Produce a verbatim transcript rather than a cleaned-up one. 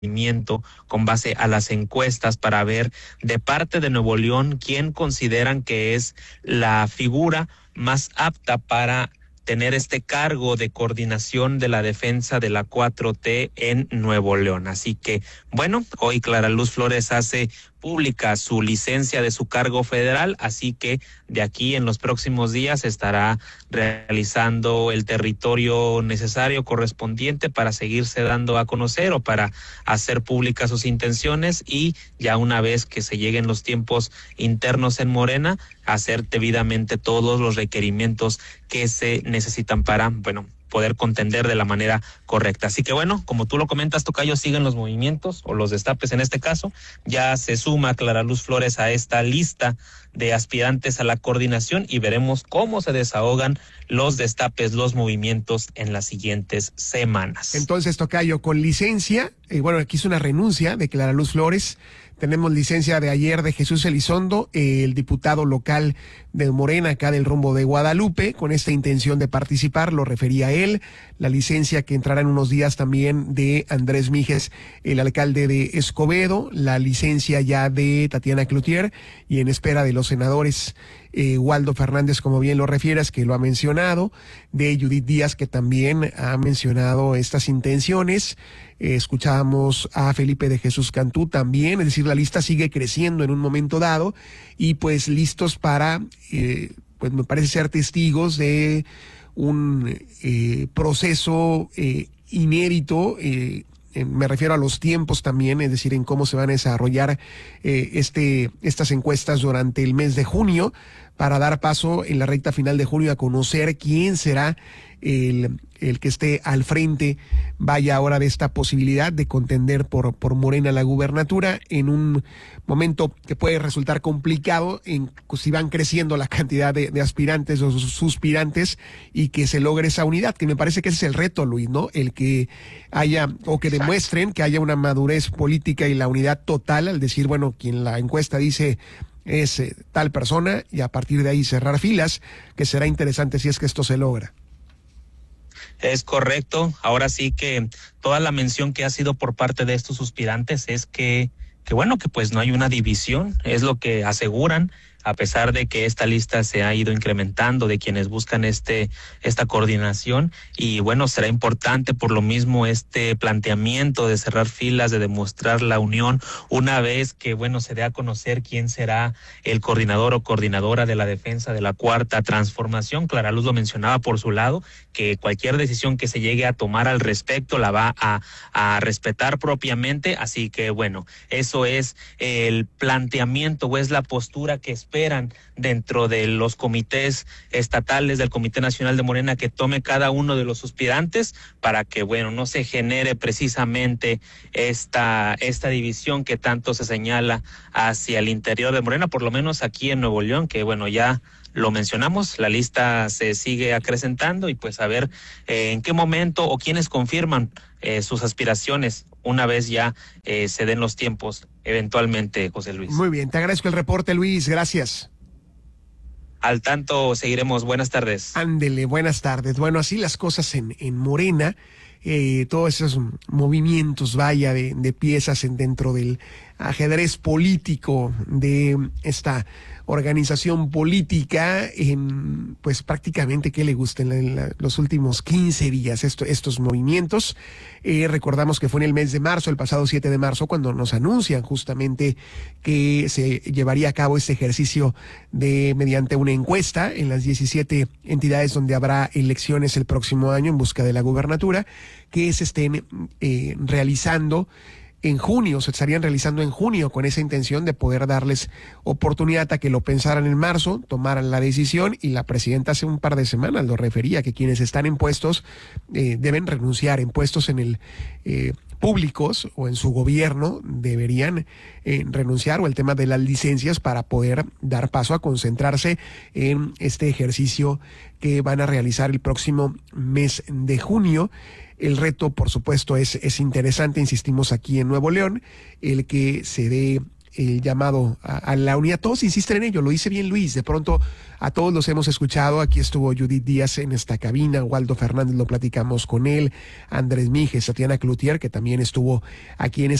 con base a las encuestas para ver de parte de Nuevo León quién consideran que es la figura más apta para tener este cargo de coordinación de la defensa de la cuatro T en Nuevo León. Así que, bueno, hoy Clara Luz Flores hace pública su licencia de su cargo federal, así que de aquí en los próximos días estará realizando el territorio necesario correspondiente para seguirse dando a conocer o para hacer públicas sus intenciones y ya una vez que se lleguen los tiempos internos en Morena, hacer debidamente todos los requerimientos que se necesitan para, bueno, poder contender de la manera correcta. Así que bueno, como tú lo comentas, tocayo, siguen los movimientos o los destapes en este caso. Ya se suma Clara Luz Flores a esta lista de aspirantes a la coordinación y veremos cómo se desahogan los destapes, los movimientos en las siguientes semanas. Entonces, tocayo, con licencia, eh, bueno, aquí es una renuncia de Clara Luz Flores. Tenemos licencia de ayer de Jesús Elizondo, eh, el diputado local de Morena, acá del rumbo de Guadalupe, con esta intención de participar, lo refería él. La licencia que entrará en unos días también de Andrés Mijes, el alcalde de Escobedo, la licencia ya de Tatiana Cloutier y en espera de los senadores eh, Waldo Fernández, como bien lo refieres, que lo ha mencionado, de Judith Díaz, que también ha mencionado estas intenciones. Eh, escuchábamos a Felipe de Jesús Cantú también, es decir, la lista sigue creciendo en un momento dado y pues listos para, eh, pues me parece ser testigos de un eh, proceso eh, inédito, eh, me refiero a los tiempos también, es decir, en cómo se van a desarrollar eh, este, estas encuestas durante el mes de junio, para dar paso en la recta final de junio a conocer quién será el, el que esté al frente, vaya ahora, de esta posibilidad de contender por, por Morena la gubernatura en un momento que puede resultar complicado en, si van creciendo la cantidad de, de aspirantes o suspirantes y que se logre esa unidad, que me parece que ese es el reto, Luis, ¿no? El que haya o que demuestren que haya una madurez política y la unidad total al decir, bueno, quien la encuesta dice es eh, tal persona y a partir de ahí cerrar filas, que será interesante si es que esto se logra. Es correcto. Ahora sí que toda la mención que ha sido por parte de estos suspirantes es que, que bueno, que pues no hay una división, es lo que aseguran, a pesar de que esta lista se ha ido incrementando de quienes buscan este esta coordinación y bueno, será importante por lo mismo este planteamiento de cerrar filas, de demostrar la unión una vez que bueno se dé a conocer quién será el coordinador o coordinadora de la defensa de la cuarta transformación. Clara Luz lo mencionaba por su lado, que cualquier decisión que se llegue a tomar al respecto la va a, a respetar propiamente, así que bueno, eso es el planteamiento o es la postura que es esperan dentro de los comités estatales del Comité Nacional de Morena que tome cada uno de los aspirantes para que, bueno, no se genere precisamente esta, esta división que tanto se señala hacia el interior de Morena, por lo menos aquí en Nuevo León, que bueno, ya lo mencionamos, la lista se sigue acrecentando y pues a ver eh, en qué momento o quiénes confirman eh, sus aspiraciones una vez ya eh, se den los tiempos eventualmente, José Luis. Muy bien, te agradezco el reporte, Luis, gracias. Al tanto seguiremos, buenas tardes. Ándele, buenas tardes. Bueno, así las cosas en, en Morena, eh, todos esos movimientos, vaya, de, de piezas en, dentro del ajedrez político de esta organización política, en, pues prácticamente, ¿qué le gusta? En, la, en la, los últimos quince días, esto, estos movimientos. Eh, recordamos que fue en el mes de marzo, el pasado siete de marzo, cuando nos anuncian justamente que se llevaría a cabo este ejercicio de mediante una encuesta en las diecisiete entidades donde habrá elecciones el próximo año en busca de la gubernatura, que se estén eh, realizando en junio, se estarían realizando en junio con esa intención de poder darles oportunidad a que lo pensaran en marzo, tomaran la decisión, y la presidenta hace un par de semanas lo refería, que quienes están en puestos eh, deben renunciar, en puestos en el eh, públicos o en su gobierno deberían eh, renunciar, o el tema de las licencias, para poder dar paso a concentrarse en este ejercicio que van a realizar el próximo mes de junio. El reto, por supuesto, es, es interesante, insistimos, aquí en Nuevo León, el que se dé el llamado a, a la unidad. Todos insisten en ello, lo dice bien Luis, de pronto a todos los hemos escuchado. Aquí estuvo Judith Díaz en esta cabina, Waldo Fernández lo platicamos con él, Andrés Mijes, Tatiana Cloutier, que también estuvo aquí en